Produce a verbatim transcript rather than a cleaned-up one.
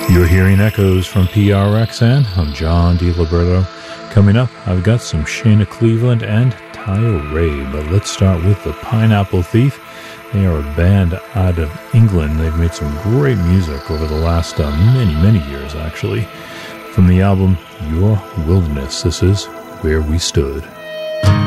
You're hearing echoes from P R X N. I'm John DiLiberto. Coming up, I've got some Shayna Cleveland and Tayo Ray, but let's start with the Pineapple Thief. They are a band out of England. They've made some great music over the last uh, many, many years, actually. From the album Your Wilderness, this is Where We Stood.